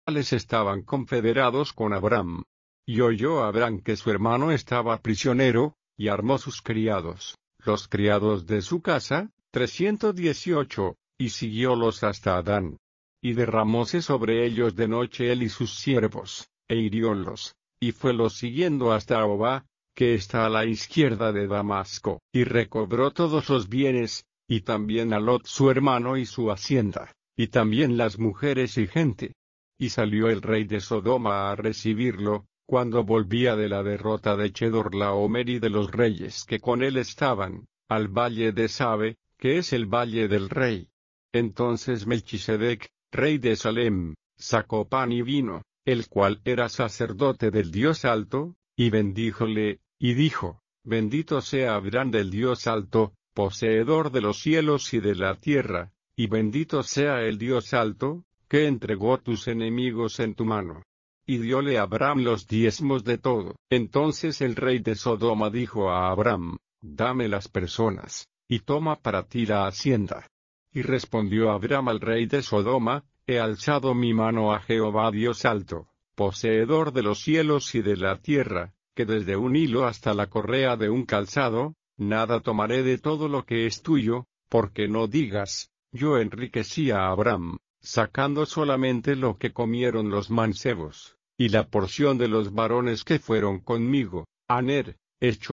cuales estaban confederados con Abram. Y oyó Abram que su hermano estaba prisionero, y armó sus criados, los criados de su casa, 318, y siguiólos hasta Adán. Y derramóse sobre ellos de noche él y sus siervos, e hiriólos, y fuelos siguiendo hasta Ahobá, que está a la izquierda de Damasco, y recobró todos los bienes, y también a Lot su hermano y su hacienda, y también las mujeres y gente. Y salió el rey de Sodoma a recibirlo, cuando volvía de la derrota de Chedorlaomer y de los reyes que con él estaban, al valle de Sabe, que es el valle del rey. Entonces Melchisedec, rey de Salem, sacó pan y vino, el cual era sacerdote del Dios Alto, y bendíjole, y dijo: Bendito sea Abraham del Dios Alto, poseedor de los cielos y de la tierra, y bendito sea el Dios Alto, que entregó tus enemigos en tu mano. Y dióle a Abram los diezmos de todo. Entonces el rey de Sodoma dijo a Abram: Dame las personas, y toma para ti la hacienda. Y respondió Abram al rey de Sodoma: He alzado mi mano a Jehová Dios Alto, poseedor de los cielos y de la tierra, que desde un hilo hasta la correa de un calzado, nada tomaré de todo lo que es tuyo, porque no digas: Yo enriquecí a Abram, sacando solamente lo que comieron los mancebos, y la porción de los varones que fueron conmigo. Aner, hecho